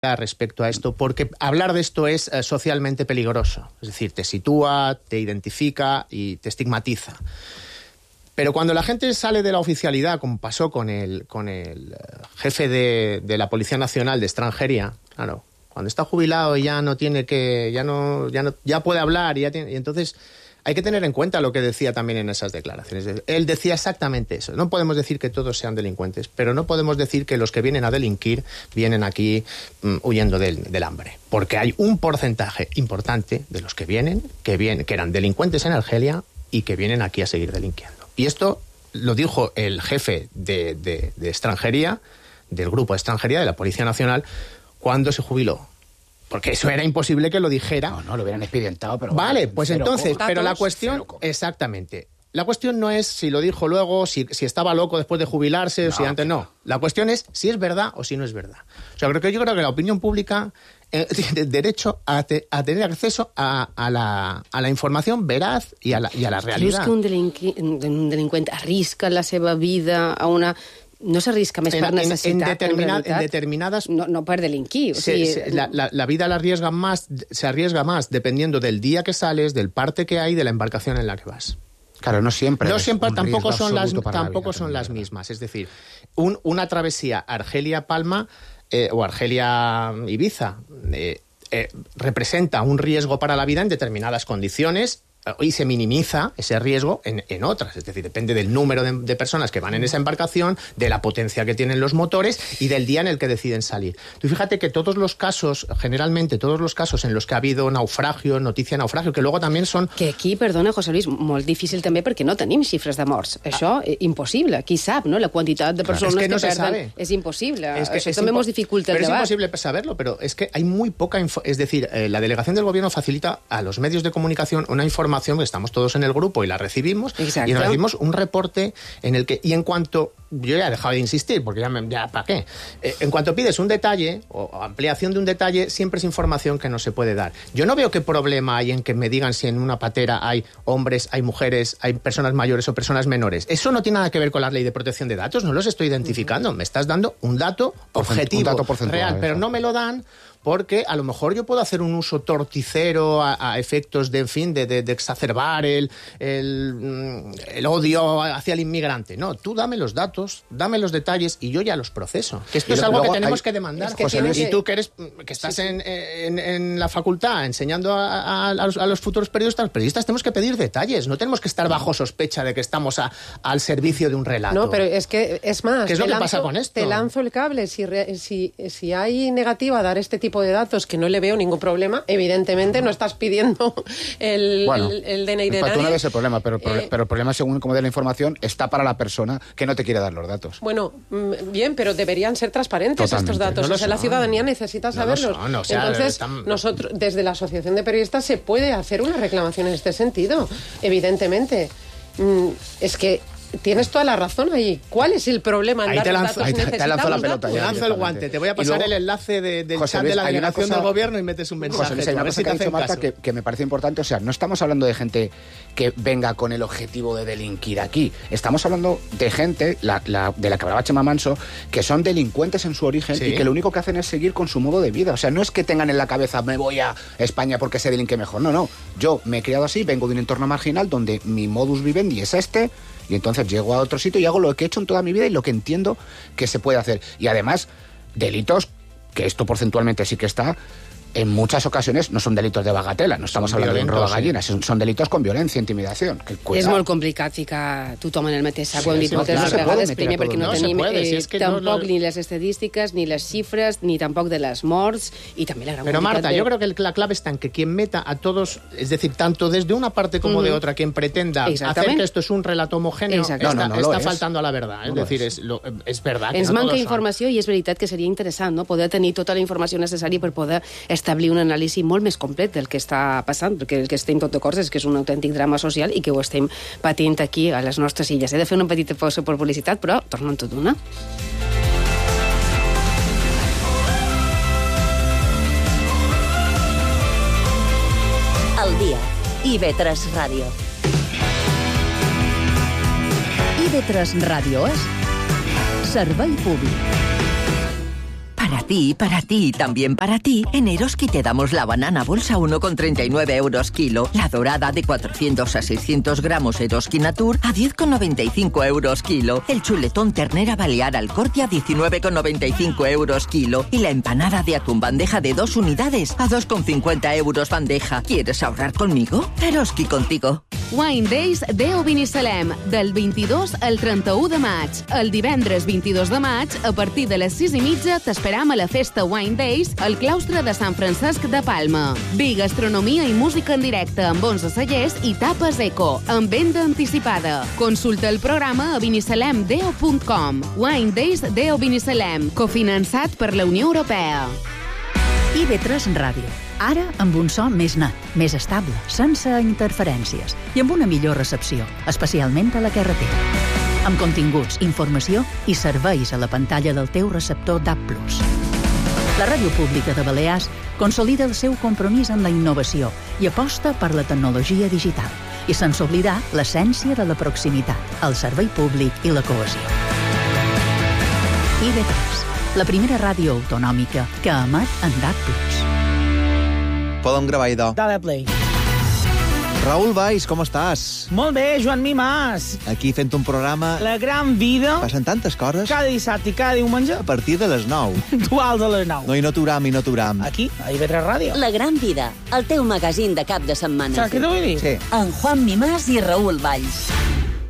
respecto a esto, porque hablar de esto es socialmente peligroso. Es decir, te sitúa, te identifica y te estigmatiza. Pero cuando la gente sale de la oficialidad, como pasó con el jefe de la Policía Nacional de Extranjería, claro, cuando está jubilado y ya no tiene que, ya puede hablar y entonces hay que tener en cuenta lo que decía también en esas declaraciones. Él decía exactamente eso. No podemos decir que todos sean delincuentes, pero no podemos decir que los que vienen a delinquir vienen aquí huyendo del hambre. Porque hay un porcentaje importante de los que vienen, que eran delincuentes en Argelia y que vienen aquí a seguir delinquiendo. Y esto lo dijo el jefe de extranjería, del grupo de extranjería de la Policía Nacional, cuando se jubiló. Porque eso era imposible que lo dijera. No, lo hubieran expedientado, pero... Vale, pues entonces, pero la cuestión... Exactamente. La cuestión no es si lo dijo luego, si estaba loco después de jubilarse, o si antes no. La cuestión es si es verdad o si no es verdad. O sea, yo creo que la opinión pública tiene derecho a tener acceso a la información veraz y a la realidad. ¿Creus que un delincuente arrisca la seva vida a una... No s'arrisca més per necessitat, en determinadas... No per delinquir. La vida se arriesga más dependiendo del día que sales, del parte que hay, de la embarcación en la que vas. Claro, no siempre tampoco son las mismas. Es decir, una travesía Argelia-Palma o Argelia-Ibiza representa un riesgo para la vida en determinadas condiciones y se minimiza ese riesgo en otras. Es decir, depende del número de personas que van en esa embarcación, de la potencia que tienen los motores y del día en el que deciden salir. Tú fíjate que generalmente todos los casos en los que ha habido naufragio, noticia de naufragio, que luego también son... Que aquí, perdona, José Luis, molt difícil també perquè no tenim xifres de morts. Això, impossible. Qui sap, no? La quantitat de persones que perden és impossible. Això també ens dificulta el debat. Es imposible saberlo, pero es que hay muy poca... Es decir, la delegación del gobierno facilita a los medios de comunicación una información que estamos todos en el grupo y la recibimos. Exacto. Y nos recibimos un reporte en el que, y en cuanto, yo ya he dejado de insistir porque ya ¿para qué? En cuanto pides un detalle o ampliación de un detalle, siempre es información que no se puede dar. Yo no veo qué problema hay en que me digan si en una patera hay hombres, hay mujeres, hay personas mayores o personas menores. Eso no tiene nada que ver con la ley de protección de datos, no los estoy identificando. Me estás dando un dato objetivo, real, pero no me lo dan porque a lo mejor yo puedo hacer un uso torticero a efectos de exacerbar el odio hacia el inmigrante. No, tú dame los datos, dame los detalles y yo ya los proceso. Que esto es algo que tenemos que demandar. Y tú que estás en la facultad enseñando a los futuros periodistas tenemos que pedir detalles. No tenemos que estar bajo sospecha de que estamos al servicio de un relato. No, pero es que es más. ¿Qué es lo que pasa con esto? Te lanzo el cable. Si hay negativa a dar este tipo de datos, que no le veo ningún problema, evidentemente no estás pidiendo el DNI de nadie. Tú no ves el problema, pero el problema, según como de la información, está para la persona que no te quiere dar los datos. Bueno, bien, pero deberían ser transparentes. Totalmente. Estos datos. La ciudadanía necesita saberlos. Entonces, nosotros, desde la Asociación de Periodistas, se puede hacer una reclamación en este sentido, evidentemente. Es que tienes toda la razón ahí. ¿Cuál es el problema en dar los datos? Te lanzo la pelota. Te lanzo el guante. Te voy a pasar el enlace del chat de la delegación del gobierno y metes un mensaje. José Luis, hay una cosa que ha dicho Marta que me parece importante. O sea, no estamos hablando de gente que venga con el objetivo de delinquir aquí. Estamos hablando de gente, de la que hablaba Chema Manso, que son delincuentes en su origen y que lo único que hacen es seguir con su modo de vida. O sea, no es que tengan en la cabeza me voy a España porque se delinque mejor. No. Yo me he criado así, vengo de un entorno marginal donde mi modus vivendi es este. Y entonces llego a otro sitio y hago lo que he hecho en toda mi vida y lo que entiendo que se puede hacer. Y además, delitos, que esto porcentualmente sí que está, en muchas ocasiones no son delitos de bagatela, no estamos hablando de un robo a gallinas, son delitos con violencia, intimidación. És molt complicat ficar tothom en el mateix sac, ho hem dit moltes vegades, primer perquè no tenim tampoc ni les estadístiques, ni les xifres, ni tampoc de les morts, y también la gran Pero Marta, yo creo que la clave está en que quien meta a todos, es decir, tanto desde una parte como de otra, quien pretenda hacer que esto es un relato homogéneo, está faltando a la verdad. Es decir, és verdad. Ens manca informació i és veritat que seria interessant, no?, poder tenir tota la informació necessària per poder establir un anàlisi molt més complet del que està passant, perquè el que estem tot d'acord és que és un autèntic drama social i que ho estem patint aquí a les nostres illes. He de fer una petita pausa per publicitat, però tornem tot d'una. Al dia, IB3 Ràdio. IB3 Ràdio és servei públic. Para ti, y también para ti, en Eroski te damos la banana bolsa 1,39 euros kilo, la dorada de 400 a 600 gramos Eroski Natur a 10,95 euros kilo, el chuletón ternera balear al corte a 19,95 euros kilo y la empanada de atún bandeja de 2 unidades a 2,50 euros bandeja. ¿Quieres ahorrar conmigo? Eroski contigo. Wine Days Deo Binissalem, del 22 al 31 de maig. El divendres 22 de maig, a partir de les 6:30, t'esperam a la festa Wine Days al claustre de Sant Francesc de Palma. Vi gastronomia i música en directe amb 11 cellers i tapes eco, amb venda anticipada. Consulta el programa a binissalemdeo.com. Wine Days Deo Binissalem, cofinançat per la Unió Europea. IB3 Ràdio. Ara amb un so més net, més estable, sense interferències i amb una millor recepció, especialment a la carretera. Amb continguts, informació i serveis a la pantalla del teu receptor DAB+. La Ràdio Pública de Balears consolida el seu compromís amb la innovació i aposta per la tecnologia digital, i sense oblidar l'essència de la proximitat, el servei públic i la cohesió. IB3, la primera ràdio autonòmica que emet en DAB+. Podem gravar, idò. Dale play. Raül Valls, com estàs? Molt bé, Joan Mimàs. Aquí fent un programa... La gran vida. Passen tantes coses. Cada dissabte i cada diumenge. A partir de les 9. Dual de les 9. No, i no t'uram. Aquí, a IB3 Ràdio. La gran vida, el teu magazín de cap de setmana. Saps què t'ho vull dir? Sí. En Juan Mimàs i Raül Valls.